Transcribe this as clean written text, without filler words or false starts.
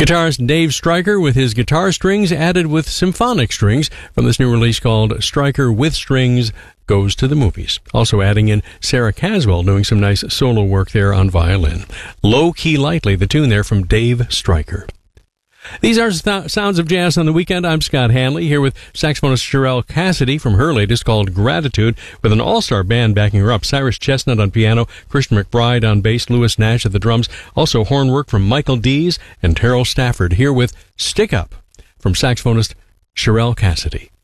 Guitarist Dave Stryker with his guitar strings added with symphonic strings from this new release called Stryker with Strings Goes to the Movies. Also adding in Sarah Caswell doing some nice solo work there on violin. Low Key Lightly, the tune there from Dave Stryker. These are Sounds of Jazz on the Weekend. I'm Scott Hanley here with saxophonist Sherelle Cassidy from her latest called Gratitude, with an all-star band backing her up. Cyrus Chestnut on piano, Christian McBride on bass, Lewis Nash at the drums. Also horn work from Michael Dees and Terrell Stafford, here with Stick Up from saxophonist Sherelle Cassidy.